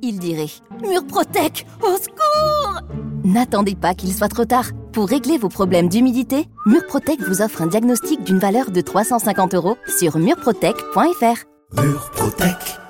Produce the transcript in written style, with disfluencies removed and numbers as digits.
il dirait « Murprotec, au secours !» N'attendez pas qu'il soit trop tard. Pour régler vos problèmes d'humidité, Murprotec vous offre un diagnostic d'une valeur de 350 € sur murprotec.fr. Murprotec.